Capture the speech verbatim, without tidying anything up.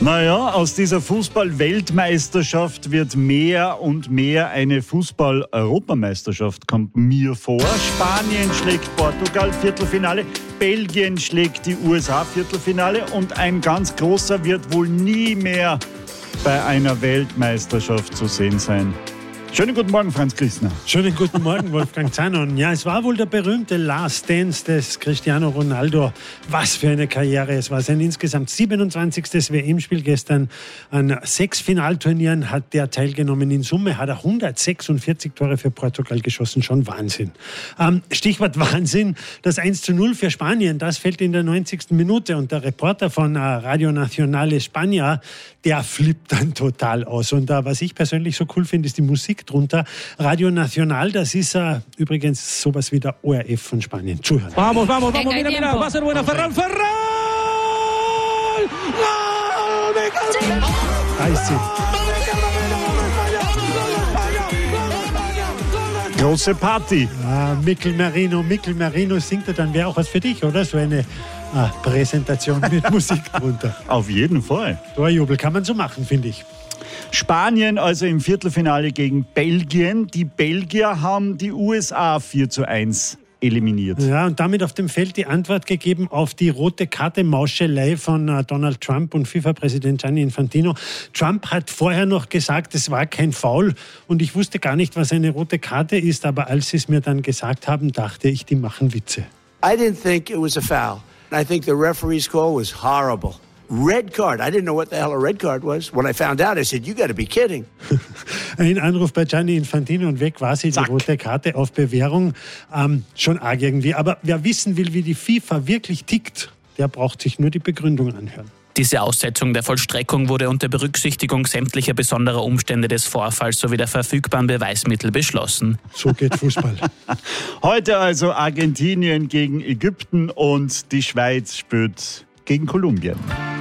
Naja, aus dieser Fußball-Weltmeisterschaft wird mehr und mehr eine Fußball-Europameisterschaft, kommt mir vor. Spanien schlägt Portugal, Viertelfinale. Belgien schlägt die U S A, Viertelfinale. Und ein ganz großer wird wohl nie mehr bei einer Weltmeisterschaft zu sehen sein. Schönen guten Morgen, Franz Christner. Schönen guten Morgen, Wolfgang Zanon. Ja, es war wohl der berühmte Last Dance des Cristiano Ronaldo. Was für eine Karriere. Es war sein insgesamt siebenundzwanzigstes W M-Spiel gestern. An sechs Finalturnieren hat der teilgenommen. In Summe hat er hundertsechsundvierzig Tore für Portugal geschossen. Schon Wahnsinn. Ähm, Stichwort Wahnsinn. Das eins zu null für Spanien, das fällt in der neunzigsten Minute. Und der Reporter von äh, Radio Nacional España, der flippt dann total aus. Und äh, was ich persönlich so cool finde, ist die Musik drunter. Radio Nacional, das ist äh, übrigens sowas wie der O R F von Spanien. Zuhören. Vamos, vamos, vamos, mira, mira, va a ser buena, Ferran, Ferran! Gol! Da ist sie. Große Party. Ah, Mikel Merino, Mikel Merino singt er, dann wäre auch was für dich, oder? So eine ah, Präsentation mit Musik drunter. Auf jeden Fall. Torjubel kann man so machen, finde ich. Spanien also im Viertelfinale gegen Belgien. Die Belgier haben die U S A vier zu eins eliminiert. Ja, und damit auf dem Feld die Antwort gegeben auf die rote Karte Mauschelei von uh, Donald Trump und FIFA-Präsident Gianni Infantino. Trump hat vorher noch gesagt, es war kein Foul und ich wusste gar nicht, was eine rote Karte ist, aber als sie es mir dann gesagt haben, dachte ich, die machen Witze. I didn't think it was a foul. I think the referee's call was horrible. Red card. I didn't know what the hell a red card was. When I found out, I said, you got to be kidding. Ein Anruf bei Gianni Infantino und weg war sie, die rote Karte auf Bewährung. Ähm, schon arg irgendwie. Aber wer wissen will, wie die FIFA wirklich tickt, der braucht sich nur die Begründung anhören. Diese Aussetzung der Vollstreckung wurde unter Berücksichtigung sämtlicher besonderer Umstände des Vorfalls sowie der verfügbaren Beweismittel beschlossen. So geht Fußball. Heute also Argentinien gegen Ägypten und die Schweiz spielt gegen Kolumbien.